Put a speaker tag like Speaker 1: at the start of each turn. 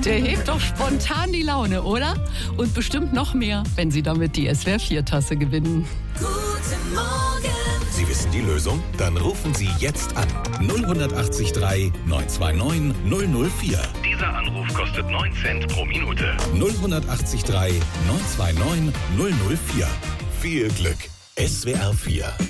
Speaker 1: Der hebt doch spontan die Laune, oder? Und bestimmt noch mehr, wenn Sie damit die SWR4-Tasse gewinnen.
Speaker 2: Guten Morgen!
Speaker 3: Sie wissen die Lösung? Dann rufen Sie jetzt an. 08083 929 004.
Speaker 4: Dieser Anruf kostet 9 Cent pro Minute.
Speaker 3: 08083 929 004. Viel Glück. SWR4.